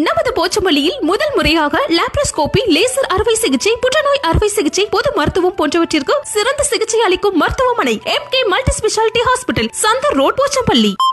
நமது போச்சம்பள்ளியில் முதல் முறையாக லாப்ரோஸ்கோபி, லேசர் அறுவை சிகிச்சை, புற்றுநோய் அறுவை சிகிச்சை, பொது மருத்துவம் போன்றவற்றிற்கு சிறந்த சிகிச்சை அளிக்கும் மருத்துவமனை MK multi speciality hospital, Chandar road, Pochampalli.